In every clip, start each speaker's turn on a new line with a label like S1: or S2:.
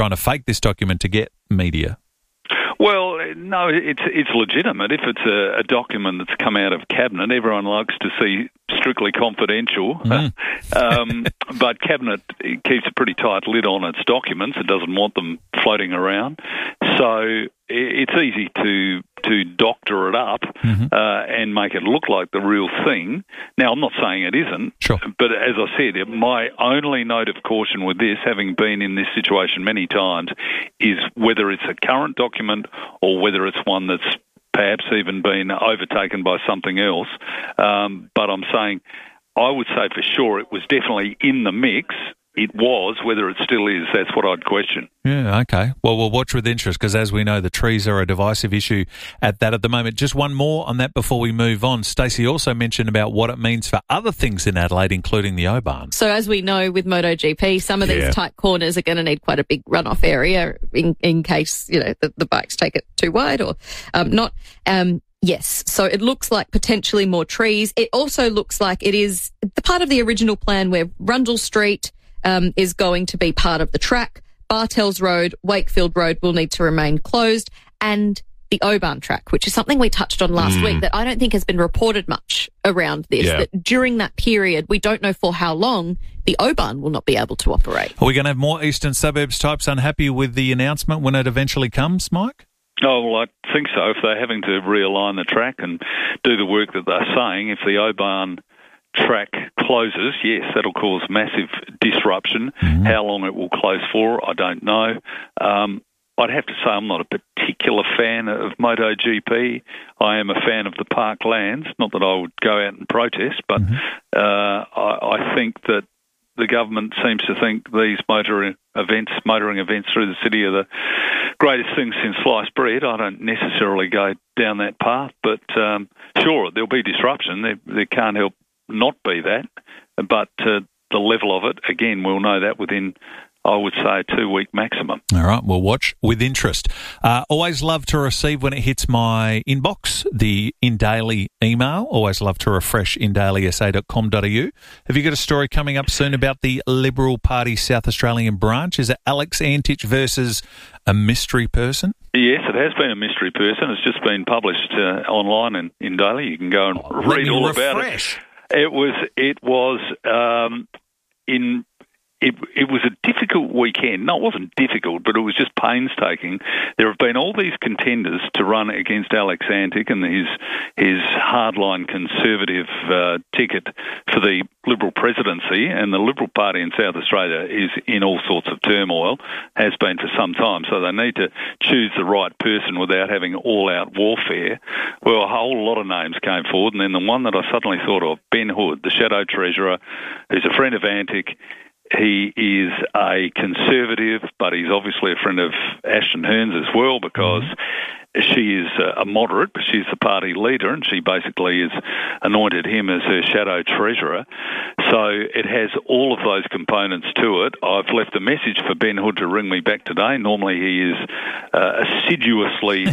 S1: trying to fake this document to get media?
S2: Well, no, it's legitimate. If it's a document that's come out of Cabinet, everyone likes to see strictly confidential. But Cabinet keeps a pretty tight lid on its documents. It doesn't want them floating around. So it's easy to doctor it up and make it look like the real thing. Now, I'm not saying it isn't,
S1: sure,
S2: but as I said, my only note of caution with this, having been in this situation many times, is whether it's a current document or whether it's one that's perhaps even been overtaken by something else. But I'm saying I would say for sure it was definitely in the mix. It was. Whether it still is, that's what I'd question.
S1: Yeah, okay. Well, we'll watch with interest because, as we know, the trees are a divisive issue at the moment. Just one more on that before we move on. Stacey also mentioned about what it means for other things in Adelaide, including the Oban.
S3: So, as we know with MotoGP, some of these tight corners are going to need quite a big runoff area in case, the bikes take it too wide or not. Yes, so it looks like potentially more trees. It also looks like it is the part of the original plan where Rundle Street is going to be part of the track. Bartels Road, Wakefield Road will need to remain closed, and the Oban track, which is something we touched on last week that I don't think has been reported much around this, that during that period, we don't know for how long, the Oban will not be able to operate.
S1: Are we going to have more Eastern Suburbs types unhappy with the announcement when it eventually comes, Mike?
S2: Oh, well, I think so. If they're having to realign the track and do the work that they're saying, if the Oban track closes, yes, that'll cause massive disruption. How long it will close for, I don't know. I'd have to say I'm not a particular fan of MotoGP. I am a fan of the parklands. Not that I would go out and protest, but I think that the government seems to think these motoring events through the city are the greatest things since sliced bread. I don't necessarily go down that path, but sure, there'll be disruption. There can't help not be that, but the level of it, again, we'll know that within, I would say, a 2-week maximum.
S1: All right, we'll watch with interest. Always love to receive when it hits my inbox, the InDaily email. Always love to refresh inDailySA.com.au. Have you got a story coming up soon about the Liberal Party South Australian branch? Is it Alex Antich versus a mystery person?
S2: Yes, it has been a mystery person. It's just been published online in InDaily. You can go and read all about it. It was a difficult weekend. No, it wasn't difficult, but it was just painstaking. There have been all these contenders to run against Alex Antich and his hardline conservative ticket for the Liberal presidency, and the Liberal Party in South Australia is in all sorts of turmoil, has been for some time, so they need to choose the right person without having all-out warfare. Well, a whole lot of names came forward, and then the one that I suddenly thought of, Ben Hood, the Shadow Treasurer, who's a friend of Antich. He is a conservative, but he's obviously a friend of Ashton Hearns as well, because she is a moderate, but she's the party leader, and she basically has anointed him as her shadow treasurer. So it has all of those components to it. I've left a message for Ben Hood to ring me back today. Normally he is assiduously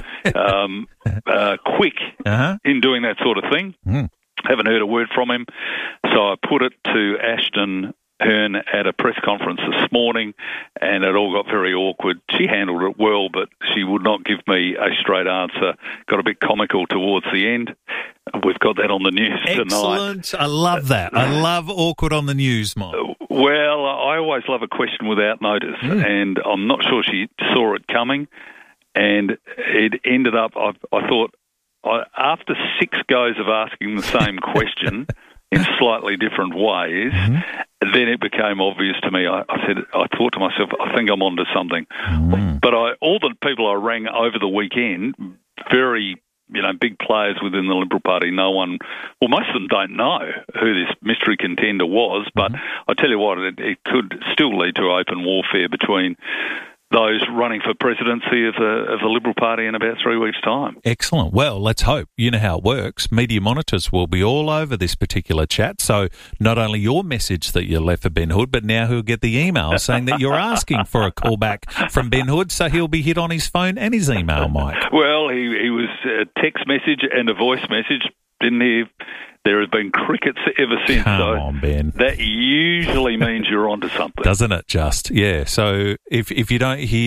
S2: quick in doing that sort of thing. Haven't heard a word from him. So I put it to Ashton Hearn at a press conference this morning, and it all got very awkward. She handled it well, but she would not give me a straight answer. Got a bit comical towards the end. We've got that on the news tonight.
S1: Excellent. I love that. I love awkward on the news, Mike.
S2: Well, I always love a question without notice, and I'm not sure she saw it coming, and it ended up, I thought, after 6 goes of asking the same question in slightly different ways, then it became obvious to me. I thought to myself, I think I'm onto something. But all the people I rang over the weekend, very big players within the Liberal Party, most of them don't know who this mystery contender was, but I tell you what, it could still lead to open warfare between those running for presidency of the Liberal Party in about 3 weeks' time.
S1: Excellent. Well, let's hope. You know how it works. Media monitors will be all over this particular chat. So not only your message that you left for Ben Hood, but now he'll get the email saying that you're asking for a callback from Ben Hood. So he'll be hit on his phone and his email, Mike.
S2: Well, he was a text message and a voice message. Didn't he? There have been crickets ever since.
S1: Come on, Ben.
S2: That usually means you're onto something.
S1: Doesn't it just? Yeah. So if you don't hear